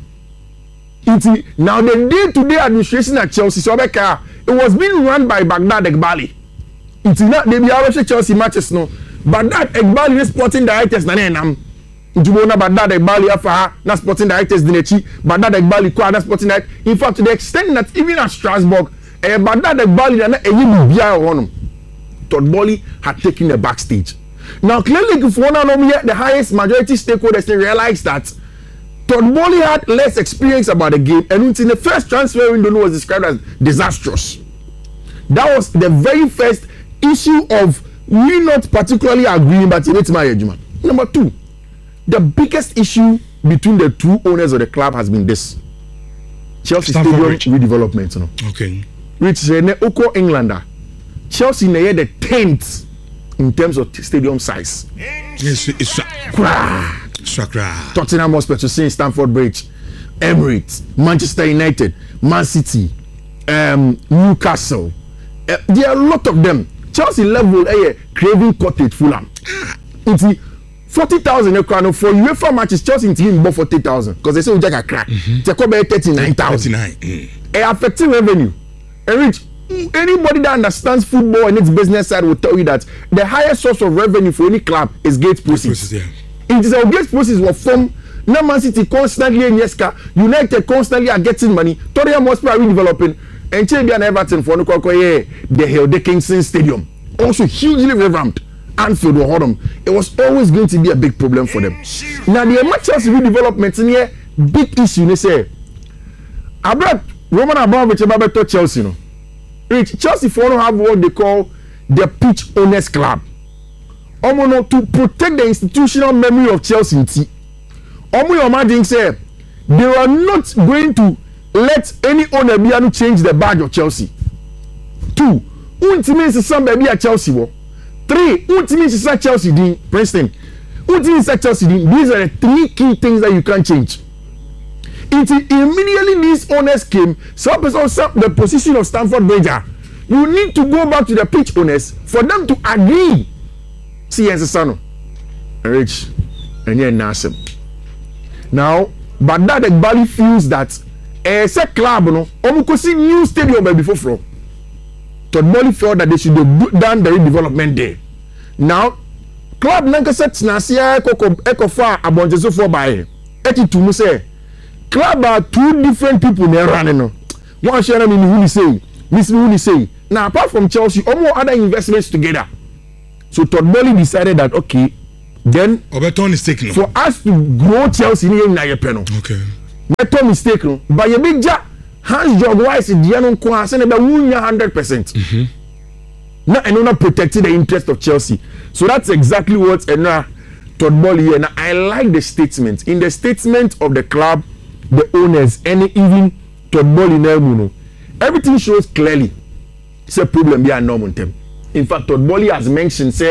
Now, the day-to-day administration at Chelsea, it was being run by Baghdad Eghbali. It's not they be always Chelsea matches no. Baghdad Eghbali is sporting directors na nenam. Jumona Baghdad Eghbali afa na sporting directors dinechi. Baghdad Eghbali kwa na sporting director. In fact, to the extent that even at Strasbourg, Baghdad Eghbali na eyi bibia honum. Todd Boehly had taken the backstage. Now, clearly, if one of the highest majority stakeholders, they realized that Todd Boehly had less experience about the game, and in the first transfer window was described as disastrous. That was the very first issue of we not particularly agreeing, but it's my judgment. Number 2, the biggest issue between the 2 owners of the club has been this: Chelsea Stadium redevelopment. Okay. Which is an Oko Englander. Chelsea near the 10th in terms of stadium size. Yes, it's Tottenham Hotspur to see Stamford Bridge, Emirates, Manchester United, Man City, Newcastle. There are a lot of them. Chelsea level Craven Cottage, Fulham. It's 40,000 for UEFA matches. Chelsea team bought 40,000 because they say we just a crack. They come by 39,000. Affecting revenue. And anybody that understands football and its business side will tell you that the highest source of revenue for any club is gate proceeds. It is our gate proceeds were from Man City constantly in Yeska, United constantly are getting money, Tottenham Hotspur are redeveloping, and Chelsea and Everton for the Hill Dickinson Stadium, also hugely revamped. Anfield or Hodham, it was always going to be a big problem for them. Now the Chelsea redevelopment in here, big issue. They say, about Roman Abramovich about Chelsea, no. Chelsea for have what they call the pitch owners club. To protect the institutional memory of Chelsea. Imagine say they are not going to let any owner be able to change the badge of Chelsea. 2, ultimately some baby at Chelsea. 3, ultimately Chelsea din Princeton. Within Chelsea, these are the 3 key things that you can't change. Immediately these owners came, some the position of Stamford Bridge. You need to go back to the pitch owners for them to agree. See, yes, son, Rich, and yeah, Nassim. Now, but that the Bali feels that a club, no, see new stadium before from. Todd Bali felt that they should have done the redevelopment there. Now, club nanka set nasia eko fa abonjeso for by. Eti tumu say club are 2 different people they running no. One share me who say, Miss who say. Now apart from Chelsea, all more other investments together. So Todd Bowley decided that okay, then Oberton is taking for us to grow Chelsea in na yepeno. Okay. Meto mistake no. But ye big ja Hans Jog wise dia no ko ase na be 100%. Now and not protecting the interest of Chelsea. So that's exactly what Todd Bowley here. Now I like the statement. In the statement of the club, the owners, and even Todd Bowley now, everything shows clearly it's a problem here no them. In fact, Todd Bowley has mentioned, say,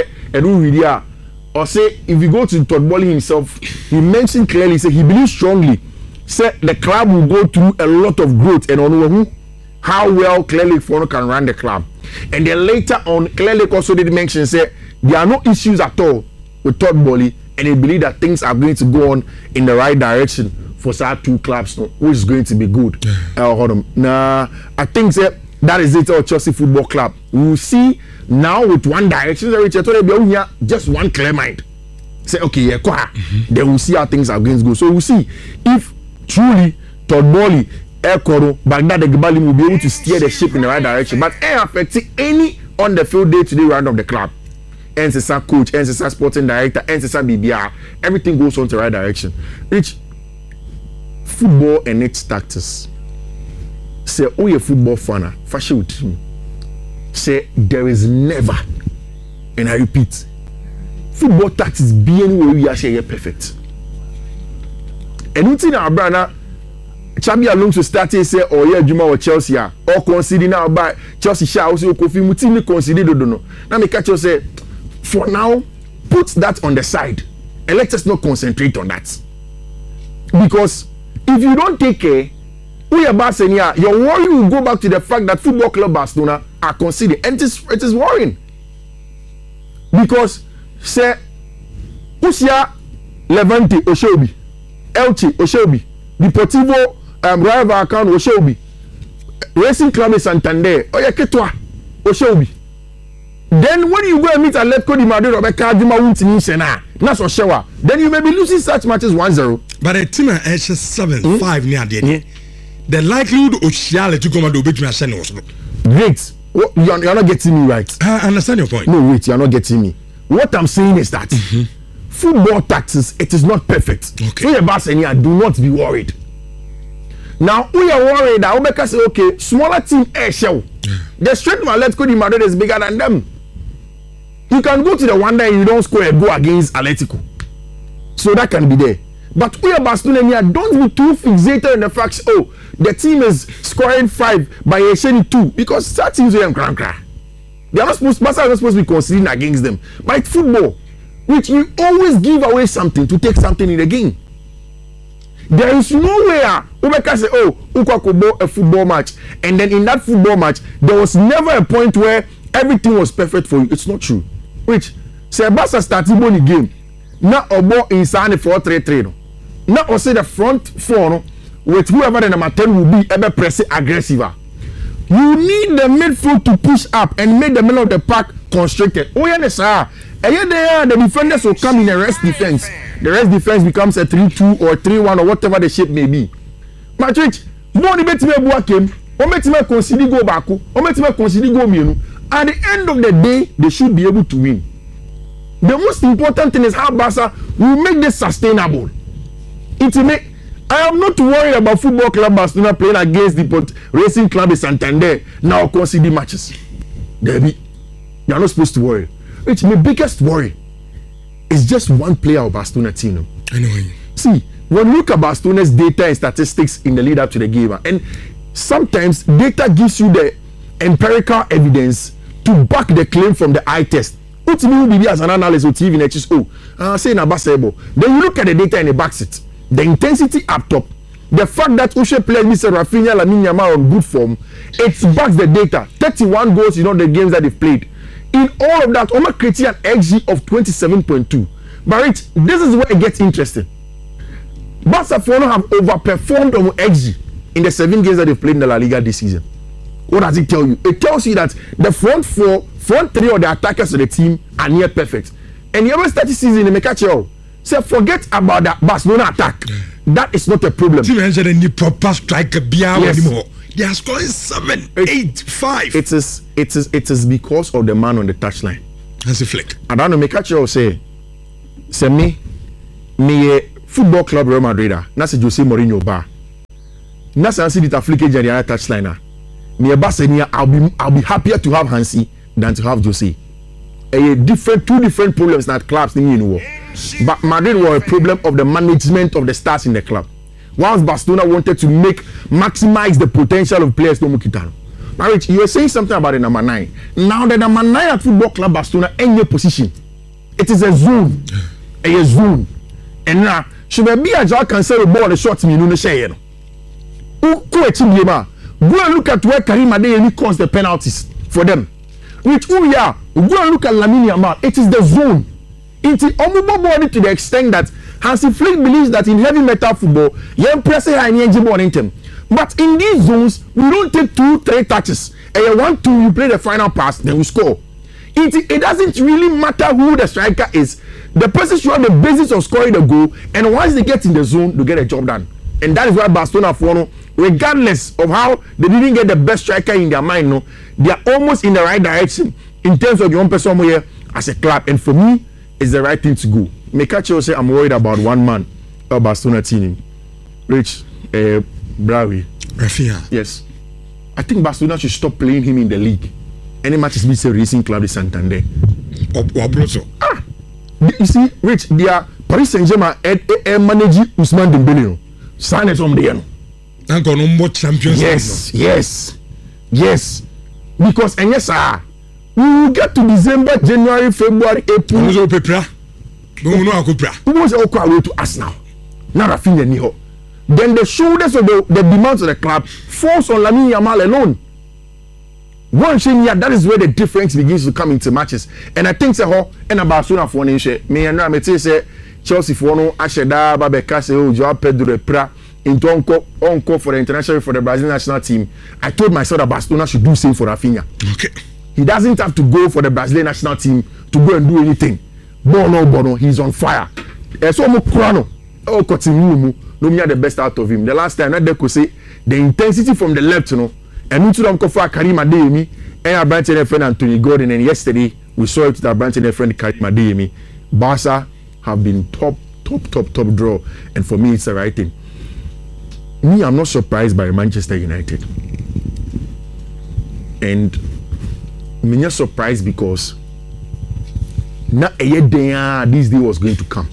or say if you go to Todd Bowley himself, he mentioned clearly, say he believes strongly, say the club will go through a lot of growth and on how well Clearlake Fono can run the club. And then later on, Clearlake also did mention, say there are no issues at all with Todd Bowley, and they believe that things are going to go on in the right direction for our 2 clubs, which is going to be good. Nah, I think that is it. Our Chelsea Football Club. We will see now with one direction. Just one clear mind. Say okay, yeah, then we'll see how things are going to go. So we'll see if truly Todd Bowley, Ekoro, Baghdad, the Gbali will be able to steer the ship in the right direction, but ain't affecting any on the field day-to-day round of the club. NCSA coach, NCSA sporting director, NCSA BBR, everything goes on to the right direction. Rich, football and its tactics. Say, oh, you're a football fan, fashion with him. Say, there is never, and I repeat, football tactics be anywhere we are saying perfect. And within our brand, Chabi Alonso started say, oh yeah, Juma or Chelsea, or consider now by Chelsea shall also Kofi Mutini consider no. Now me catch you say, for now, put that on the side and let us not concentrate on that. Because if you don't take care, we are Barcelona, your worry will go back to the fact that Football Club Barcelona are considered, and it is worrying. Because say Usia Levante Oshobi, Elche Oshobi, Deportivo Rayo Vallecano Oshobi, Racing Club de Santander, Oyeketwa Oshobi. Then when you go and meet Atletico de Madrid or Becadima Wuntini Sena, that's Oshewa, then you may be losing such matches 1-0. But a team at 7-5 near the likelihood of Oshiale to come and do big machine also. Great. You're not getting me right. I understand your point. No, wait, you're not getting me. What I'm saying is that football tactics, it is not perfect. Okay. So, Barcelona, do not be worried. Now, we are worried that Obeka say, okay, smaller team air shell. The strength of Atletico de Madrid is bigger than them. You can go to the one day and you don't score a goal against Atletico. So that can be there. But we are Barcelona, don't be too fixated on the fact, oh, the team is scoring 5 by a 2 because that teams are crank. They are not supposed, Barca are not supposed to be considering against them. But it's football, which you always give away something to take something in the game. There is nowhere Ubeka say, oh, Ukwakobo a football match, and then in that football match, there was never a point where everything was perfect for you. It's not true. Which say Barca started the game. Now Obo inside the 4-3-3. No. Now also the front 4 no, with whoever the number 10 will be ever press aggressive. You need the midfield to push up and make the middle of the park constricted. Oh yeah, sir. And there the defenders will come in a rest defense. The rest defense becomes a 3-2 or 3-1 or whatever the shape may be. Matrix, more the better came, or better consider go back, or better consider go mienu. At the end of the day, they should be able to win. The most important thing is how Barca will make this sustainable. I am not worried about Football Club Barcelona playing against the Racing Club de Santander now consider matches. Debbie, you are not supposed to worry. Which my biggest worry is just one player of Barcelona team. Anyway, see, when you look at Barcelona's data and statistics in the lead up to the game, and sometimes data gives you the empirical evidence to back the claim from the eye test. Ultimately, be as an analyst or TV next say na basketball. Then you look at the data in the backseat, the intensity up top, the fact that Ushe players Mr. Rafinha, Lamine Yamal on good form, it backs the data. 31 goals in all the games that they've played. In all of that, Oma created an XG of 27.2. But Rich, this is where it gets interesting. Barcelona have overperformed on XG in the 7 games that they've played in the La Liga this season. What does it tell you? It tells you that the front 3 of the attackers of the team are near perfect. And you ever start the season in the Mekacho, say forget about that Barcelona attack. That is not a problem. Team entered any proper striker anymore. They are scoring 7, 8, 5. It is because of the man on the touchline. That's a flick. I don't know. Mekacho say me football club Real Madrid. That's a Jose Mourinho bar. That's a city that flickage at the other touchline. Me a Barcelona, I'll be happier to have Hansi than to have Jose. Two different problems that clubs need to. But Madrid was a problem of the management of the stars in the club. Whilst Barcelona wanted to maximize the potential of players to Mukitano. Marriage, you were saying something about the number 9. Now the number 9 at Football Club Barcelona in your position. It is a zone. A zone. And now, should there be a job can say the ball the short me no share. Go and look at where Karim Adeyemi caused the penalties for them. Which go and look at Lamine Yamal. It is the zone. It is almost to the extent that Hansi Flick believes that in heavy metal football, you impress a high ball in them. But in these zones, we don't take 2-3 touches. And you 1-2, you play the final pass, then we score. It doesn't really matter who the striker is. The person should have the basis of scoring the goal, and once they get in the zone, they get a job done. And that is why Barcelona, regardless of how they didn't get the best striker in their mind, no, they are almost in the right direction in terms of your own person here as a club. And for me, it's the right thing to go. Mekachi say I'm worried about one man, Barcelona team, Rich Brawi. Rafinha. Yes, I think Barcelona should stop playing him in the league. Any match is being a Racing Club de Santander. You see, Rich, they are Paris Saint-Germain manage Ousmane Dembele. Sign it from there. And go no more champions. Yes. Because and yes, sir, we will get to December, January, February, April. Who's all paper? No, who was all away to us now? Now Rafinha Niho. Then the shoulders of the demands of the club falls on Lamine Yamal alone. One thing here, that is where the difference begins to come into matches. And I think so, and about Barcelona for one share. Me and I say Chelsea for no Asheda Babeka say Joao Pedro Pra into encore for the international for the Brazilian national team. I told myself that Barcelona should do same for Rafinha. Okay. He doesn't have to go for the Brazilian national team to go and do anything. Bono, he's on fire. So Mukurano, Coutinho, no me the best out of him. The last time I could say the intensity from the left, and into them for Karim Adeyemi and our branch and friend Anthony Gordon. And yesterday we saw it with our branch and friend Karim Adeyemi. Barca have been top draw, and for me it's the right thing. Me, I'm not surprised by Manchester United, and I'm not surprised because not a year this day was going to come.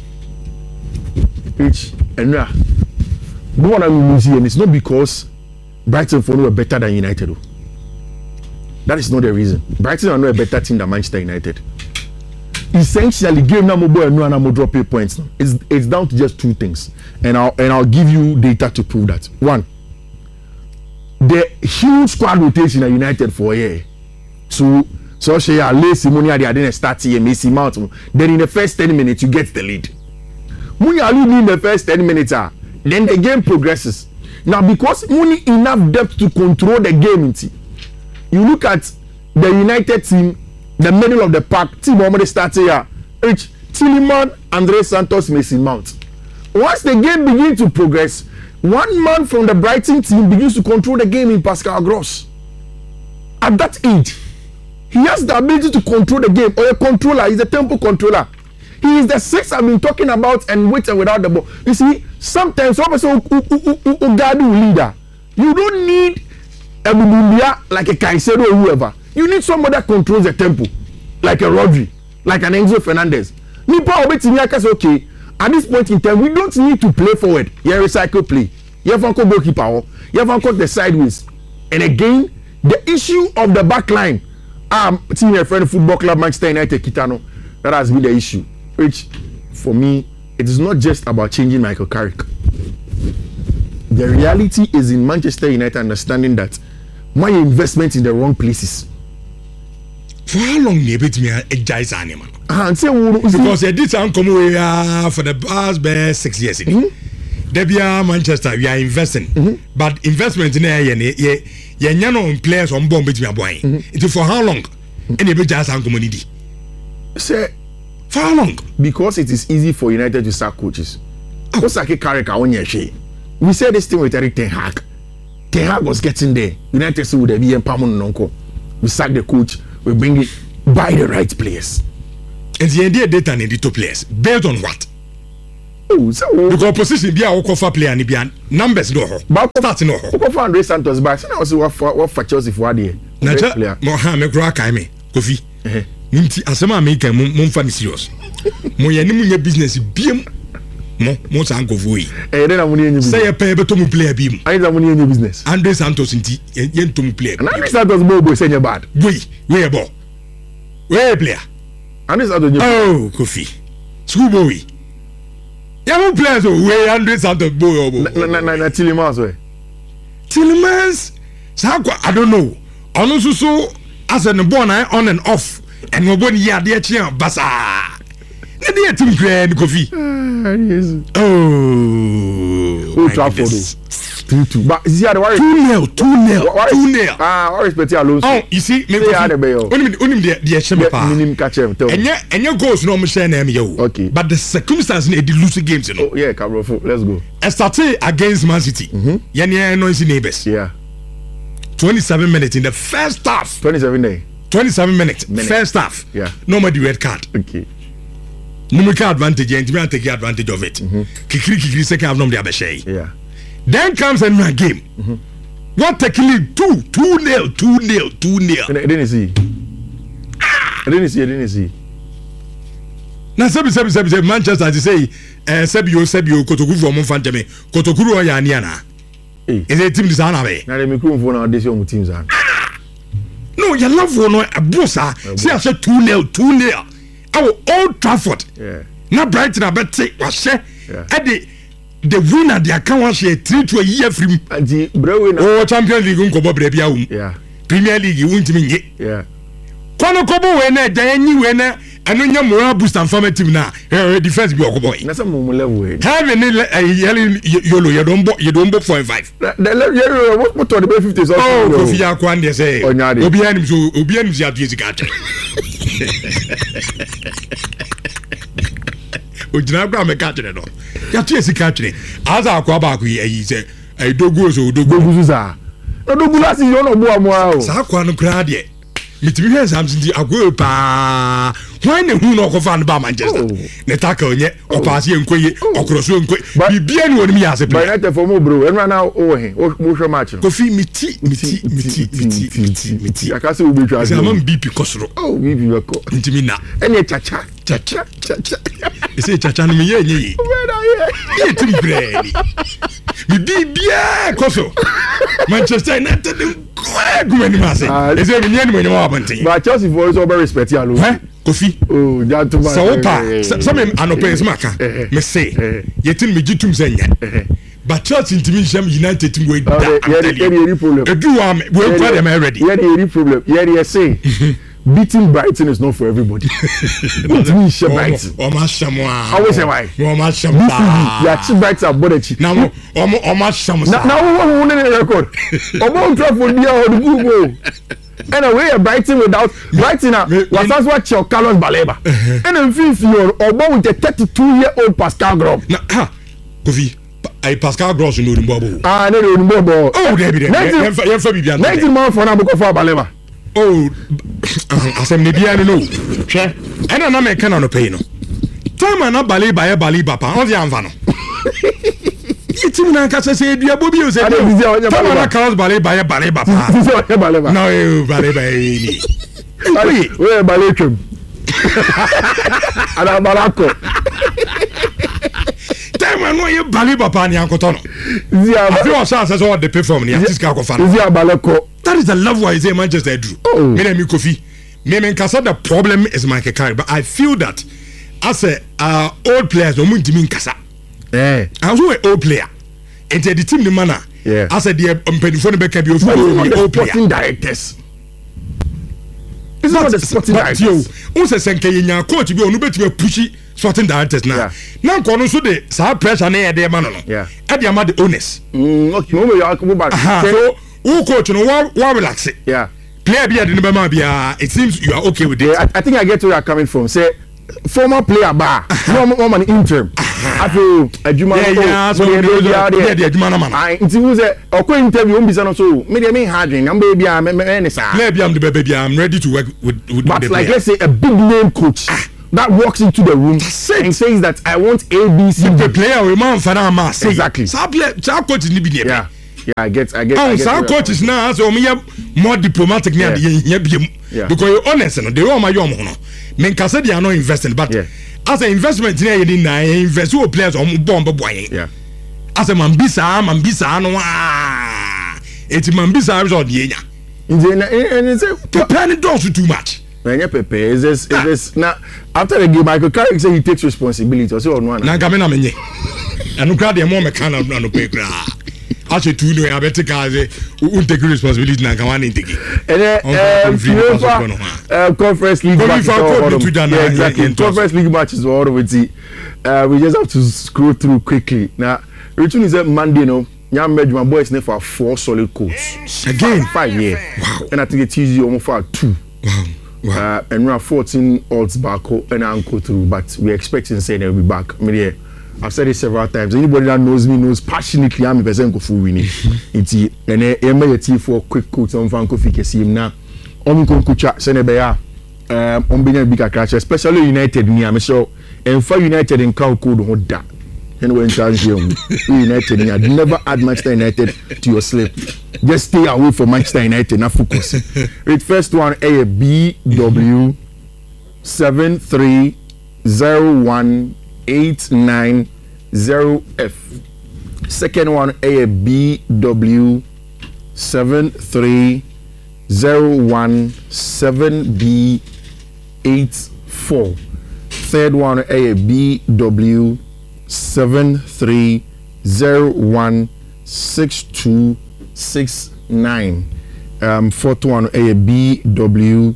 And no one I'm losing, and it's not because Brighton for no were better than United. Though. That is not the reason. Brighton are not a better team than Manchester United. Essentially, game now mobile and no drop 8 points. Now. It's down to just 2 things, and I'll give you data to prove that. One, the huge squad rotation at United for a year. So she lazy money at the didn't start here, Messi Mount. Then in the first 10 minutes you get the lead. Money in the first 10 minutes, then the game progresses. Now because money enough depth to control the game, you look at the United team, the middle of the pack, team already starts here. Rich Tielemans, Andre Santos, Messi Mount. Once the game begins to progress, one man from the Brighton team begins to control the game in Pascal Gross. At that age, he has the ability to control the game, or a controller. He's a tempo controller. He is the 6 I've been talking about, and with and without the ball. You see, sometimes also leader. You don't need a Bubumia like a Caicedo or whoever. You need someone that controls the tempo, like a Rodri, like an Enzo Fernandez. Okay, at this point in time, we don't need to play forward. You recycle play. You have a goalkeeper. You have a the sideways. And again, the issue of the back line team your friend football club Manchester United Kitano, that has been the issue. Which, for me, it is not just about changing Michael Carrick. The reality is in Manchester United understanding that my investment in the wrong places. For how long you bet me a giant animal? Because they did some come for the past 6 years. Debia Manchester, we are investing, but investment in a players on bomb between a boy. It is for how long? Any bit just community. Say for how long? Because it is easy for United to sack coaches. Osaki Carrick on your share. We said this thing with Eric Ten Hag. Ten Hag was getting there. United would be empowerment non-co. We sack the coach. We bring it by the right players. And the idea data need the top players based on what? Oh, so because position be a offer player and be numbers no. But starting no. For Andre Santos back. So now see what for Chelsea for there. Naja, Mohamed Graka me Kofi. Ninti asema make mum fan serious. Mo ye ni munye business biem. Mo san go voi. Then I'm money in business. Say pay beto mu player biem. I need money in business. Andre Santos nti ye nto mu player. Andre Santos boy say bad. We ball. We player. Andre Santos. Oh, Kofi. Schoolboy. Young players we Andre Santos boy. Na Tillemans we. Tillemans sakwa I don't know. Ono so as an born on and off and nobody here there chia basa. Na dey team grand Kofi. Yes. Oh. Trafford. 2-2. But is here the worry 2-0. What respect Alonso. Oh, you see me onim the shame pa. Minim catch him. Enya goals no mo share na me yo. Okay. But the circumstances in the losing games you know. Oh, yeah, Cabrofo. Let's go. I started against Man City. Yenya noisy neighbors. Yeah. 27 minutes in the first half. 27 minutes. First half. Yeah. Nobody red card. Okay. Numerical advantage and we take advantage of it. Kikiri second half no dey abeshe. Yeah. Then comes another game. What technically 2-0. I didn't see. Na sebi Manchester they say Sebio Kotokuru for mon fantame. Kotokuru o ya ni ana. Is a team design away. Na the microphone na this your teams are. No, you love one a bossa. Say I said 2-0. Our Old Trafford. Yeah. Na Brighton abete wa she. Yeah. The winner they can share 3 to a year from the Brewin or Champions League unko brebia yeah. Premier League won't mean yeah. Kono kobo wena danyi wena anu nya moral boost and form team na defense be okoboy. Na some level we. Have any yolo you don't book 4.5. The what to the 50 so. Oh, Kofi Akwan dey say. Obi anim so atu sika. Ojina gba me ka kire no. Ya tu esika kire. Aza akwa ba ku yi se dogu so dogu za. Dogu last you no bo amoa o. Sa akwa no kra de. Mitimi hwe Samson di agwo pa. When ne hu no ko fa no ba Manchester. Ne tackle nye opase enkoye okroso enkoye. Bibia ni woni mi ase play. But not for mo bro. Enra na o he. O mo hwe match no. Kofi miti. Akase obi twa. Say am BP kosoro. Oh, BP we ko. Ntimi na. Ene chacha. Ese chacha no me ye nye. Ye tim breni. Mi bibia koso. Manchester United go ni ma say. Ese mi nye ni mo nyama abontin. But Chelsea for also very respect ya lo. Kofi. Oh, gentleman. So pa. Some anope smaka. Me say. Ye tin me gitum senya. But Chelsea intimi sham United team we da. Yeah, problem. Edu am we play them already. Yeah, the problem. Yeah, they say. Beating Brighton is not for everybody. What mean Brighton? O ma shamu. Always say why? O ma shamu. Yeah, Brighton are bothered. Now o ma shamu. Now we won the record. Omo Trafford dia on Google. Anyway, Brighton without Brighton was as what your Carlos Baleba. And in 50 year obo with a 32-year-old Pascal Gross. Now, Kofi, Pascal Gross no Mbobo. Ah, no Mbobo. Oh, David. You for Bibian. 90 months for na go for Baleba. Oh, asem ne bia no hwe ena na me kana no pay no time na Baleba pa on the anfa no yitim na ka se dua bobi o se time na Carlos Baleba pa no Baleba ni we Balechum ana Barako time no ye Baleba pa ni ankoto no zia I feel so the perform ni artist ka ko fa zia Baleko. That is the love why say Manchester drew. Me na mi Kofi. me kasa the problem is Michael Carrick, but I feel that as a old players no muntimi nkasa I also an old player and the team the manner as a the mpanyfo no beka bi old player directors. It's not the sporting directors. Who says Senke nya coach bi onu betime pushy sporting directors now. Now kono so the sa pressure na e dey man no. Yeah. E dey am the owners. Okay, no you come back. So who coach no wa relax. Yeah. Player bi dey number bia it seems you are okay with it. I think I get where you are coming from. Say former player bar no man interim after adwuma so the adwuma na man I nti who say okwa interview on bisa no so me dey me hardware na baby am me sa player bi am the baby I'm ready to work with but the like player. let's say a big name coach that walks into the room and says that I want ABC the player we man fana ma say exactly sa player sa coach ni bi dey I get some coaches now so me more diplomatic than the because you honest no they all my yom no men kase they are not investing but as an investment in na invest with players on bomb boy as a mambisa no it mambisa result ye nya and it's preparing don't too much Pepe is this now after the game Michael Carrick say he takes responsibility or say on one na game na menye anu kra de mo me kan na no pe kra as a two no I better cause who take responsibility na kan one take and conference league exactly conference league matches all over the we just have to scroll through quickly now return is Monday no Nyam Medjuma boys ne for 4 solid goals again 5 years wow and I think it's easy almost for 2 wow and we are 14 odds back and uncle through but we expecting say they'll be back I mean I've said it several times. Anybody that knows me knows passionately I'm a person go full winning. It's and team for quick quotes on fan coffee kesi na on kucha senebea on being big crash especially United ni am sure and for United in cow code on that. Anyway, in charge here, United and never add Manchester United to your slip. Just stay away from Manchester United and focus. With first one a BW 7301890F. Second one a BW 73017B84. Third one a BW 730162669. Fourth one a BW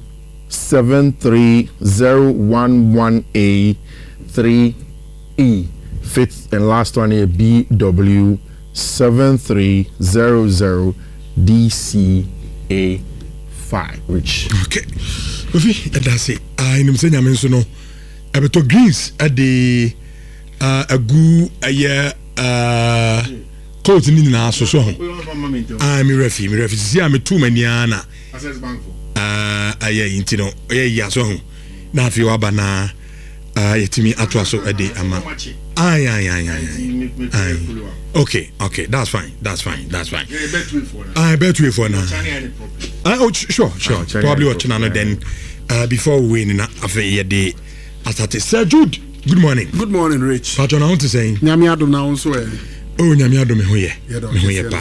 73011A3E. Fifth and last one a BW 7300DCA5. Which okay. Kofi, that's it. I am saying I'm so no. Abeto Greens at the agu aye coach ni na so so me refi see am too many ana access bank for aye intino ya so ho na afi wa bana yetimi atwa so ade ama okay that's fine I bet we for now oh sure probably watching another then before we win na afi ye Asate Sir Jude, good morning. Good morning, Rich. Patron, I want to say. Nyami adom na unso e. Oh, nyami adom me hoye. Me hoye pa.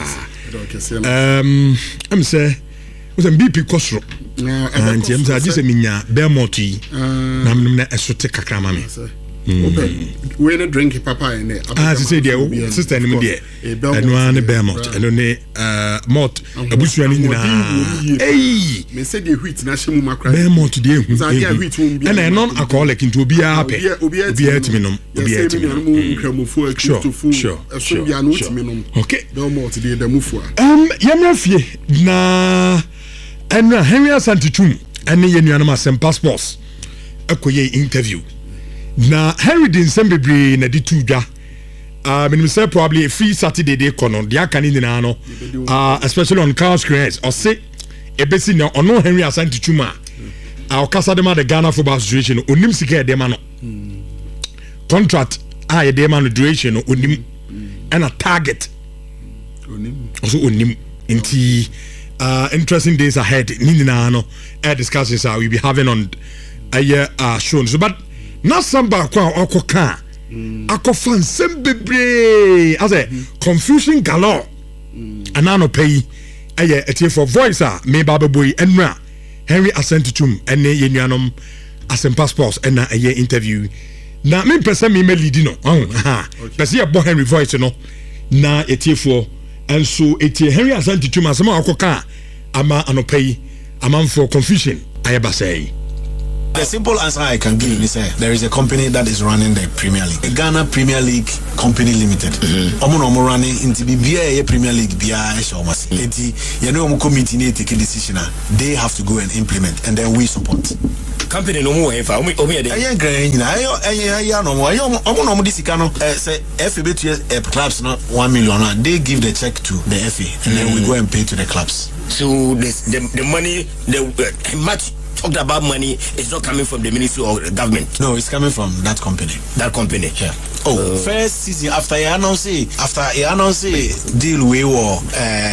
I'm say, was BP Kosro. And I'm say just minya Belmont yi. Na me esote kakra ma me. We no drink papa in there. As you say there, sister ni me there. Eno an Belmont. Eno ne malt abusuani nyina. Hey, me say the wheat na shemu makra. Belmont dey hu. And I non alcoholic into obi a pe. Obi a timi nom. Obi a timi nom. Sure. Okay. Belmont dey the mufu. Yemra fie na eno Henry Asantichum ene ye nuanam asem passports. Akoye interview. Na Henry din sembebre na di tuja menim say probably a free Saturday day kono dia kan ni na no especially on car screens or say ebesi na ono Henry Asantichuma o kasa de ma the Ghana Football Association onim sika de ma no contract a de ma no duration onim and a target onim also onim inti interesting days ahead ni na no discussions we be having on a year shown so but na samba kwa okoka akofan sembebre as a confusion galore anano pay eye etie for voice me baba boy enra Henry Asentitum ene ye nuanom Asem Passports ena eye interview na me pese me lead no pese ye bo Henry voice no na etiefo enso etie Henry Asentitum asema akoka ama anopai amanfo confusion ayeba say. The simple answer I can give is there is a company that is running the Premier League, the Ghana Premier League Company Limited. Omo running into BBA Premier League BIA Showmas. You know, committee need to take a decision. They have to go and implement, and then we support. Company no more if I say FA clubs not 1 million. They give the check to the FA, and then we go and pay to the clubs. So the money the much talked about money is not coming from the ministry or the government. No, it's coming from that company. That company. Yeah. First season after he announced deal we were